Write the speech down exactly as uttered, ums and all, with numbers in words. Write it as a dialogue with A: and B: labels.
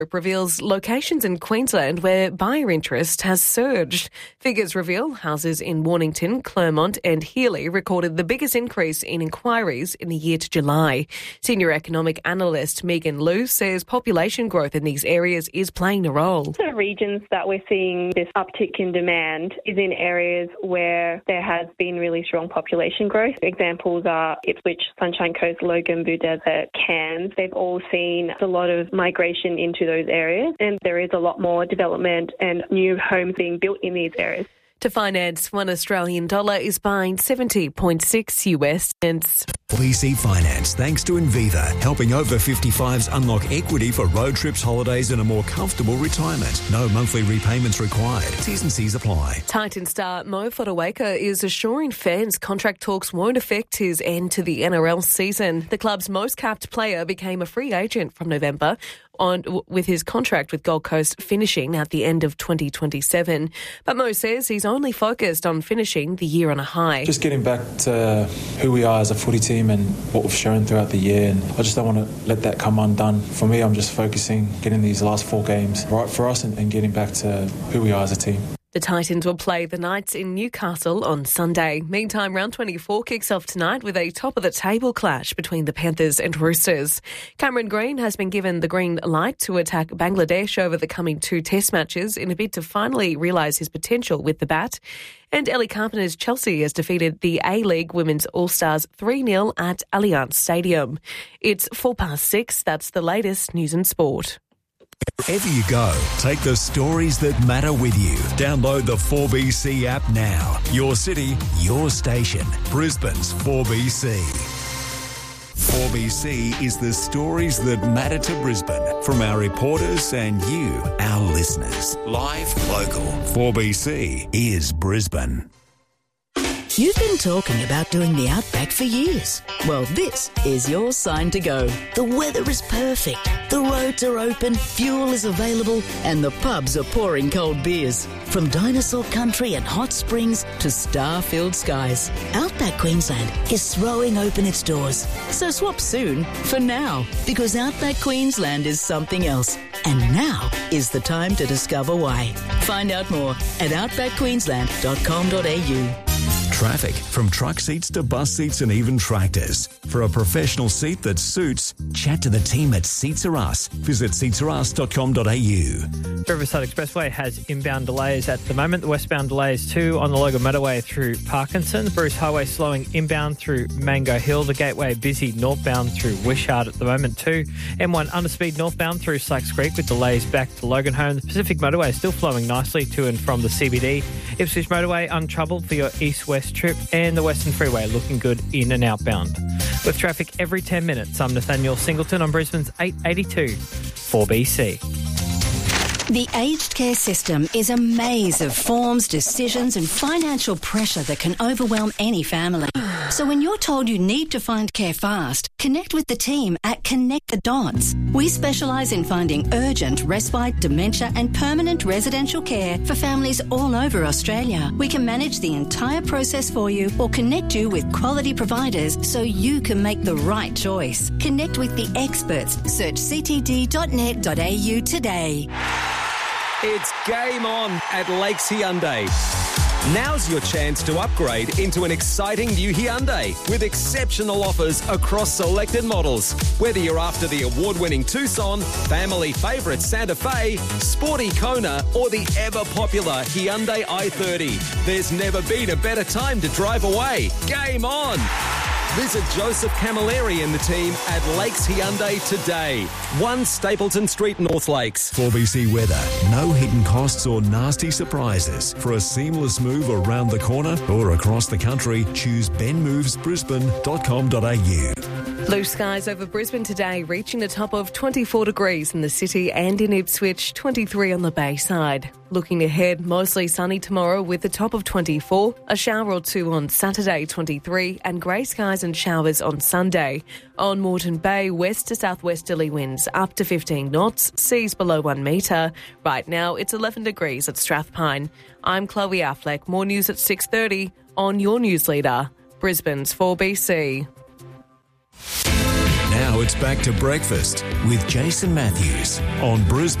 A: reveals locations in Queensland where buyer interest has surged. Figures reveal houses in Warnington, Clermont and Healy recorded the biggest increase in inquiries in the year to July. Senior economic analyst Megan Liu says population growth in these areas is playing a role.
B: The regions that we're seeing this uptick in demand is in areas where there has been really strong population growth. Examples are Ipswich, Sunshine Coast, Logan, Blue Desert, Cairns. They've all seen a lot of migration into those areas, and there is a lot more development and new homes being built in these areas.
A: To finance, one Australian dollar is buying seventy point six U S cents.
C: B C Finance, thanks to Inviva, helping over fifty-fives unlock equity for road trips, holidays and a more comfortable retirement. No monthly repayments required. T's and C's apply.
A: Titan star Mo Fotuaika is assuring fans contract talks won't affect his end to the N R L season. The club's most capped player became a free agent from November, on with his contract with Gold Coast finishing at the end of twenty twenty-seven. But Mo says he's only focused on finishing the year on a high.
D: Just getting back to who we are as a footy team and what we've shown throughout the year, and I just don't want to let that come undone. For me, I'm just focusing getting these last four games right for us and, and getting back to who we are as a team.
A: The Titans will play the Knights in Newcastle on Sunday. Meantime, round twenty-four kicks off tonight with a top-of-the-table clash between the Panthers and Roosters. Cameron Green has been given the green light to attack Bangladesh over the coming two test matches in a bid to finally realise his potential with the bat. And Ellie Carpenter's Chelsea has defeated the A-League Women's All-Stars three nil at Allianz Stadium. It's four past six. That's the latest news and sport.
C: Wherever you go, take the stories that matter with you. Download the four B C app now. Your city, your station. Brisbane's four B C. four B C is the stories that matter to Brisbane from our reporters and you, our listeners. Live, local. four B C is Brisbane.
E: You've been talking about doing the Outback for years. Well, this is your sign to go. The weather is perfect, the roads are open, fuel is available, and the pubs are pouring cold beers. From dinosaur country and hot springs to star-filled skies, Outback Queensland is throwing open its doors. So swap soon for now, because Outback Queensland is something else. And now is the time to discover why. Find out more at outback queensland dot com dot a u.
C: Traffic, from truck seats to bus seats and even tractors. For a professional seat that suits, chat to the team at Seats Are Us. Visit seats are us dot com dot a u.
F: Riverside Expressway has inbound delays at the moment. The westbound delays too on the Logan Motorway through Parkinson. The Bruce Highway slowing inbound through Mango Hill. The Gateway busy northbound through Wishart at the moment too. M one underspeed northbound through Sykes Creek with delays back to Logan Home. The Pacific Motorway still flowing nicely to and from the C B D. Ipswich Motorway untroubled for your east-west trip, and the Western Freeway looking good in and outbound. With traffic every ten minutes, I'm Nathaniel Singleton on Brisbane's eight eighty-two four B C.
G: The aged care system is a maze of forms, decisions and financial pressure that can overwhelm any family. So when you're told you need to find care fast, connect with the team at Connect the Dots. We specialise in finding urgent, respite, dementia and permanent residential care for families all over Australia. We can manage the entire process for you or connect you with quality providers so you can make the right choice. Connect with the experts. Search c t d dot net dot a u today.
H: It's game on at Lakes Hyundai. Now's your chance to upgrade into an exciting new Hyundai with exceptional offers across selected models. Whether you're after the award-winning Tucson, family favourite Santa Fe, sporty Kona or the ever-popular Hyundai i thirty, there's never been a better time to drive away. Game on! Visit Joseph Camilleri and the team at Lakes Hyundai today. one Stapleton Street, North Lakes.
C: four B C weather. No hidden costs or nasty surprises. For a seamless move around the corner or across the country, choose ben moves brisbane dot com dot a u.
A: Blue skies over Brisbane today, reaching a top of twenty-four degrees in the city and in Ipswich, twenty-three on the Bayside. Looking ahead, mostly sunny tomorrow with a top of twenty-four, a shower or two on Saturday, twenty-three, and grey skies and showers on Sunday. On Moreton Bay, west to southwesterly winds up to fifteen knots, seas below one metre. Right now, it's eleven degrees at Strathpine. I'm Chloe Affleck. More news at six thirty on your news leader, Brisbane's four B C.
C: Now Now it's back to breakfast with Jason Matthews on Brisbane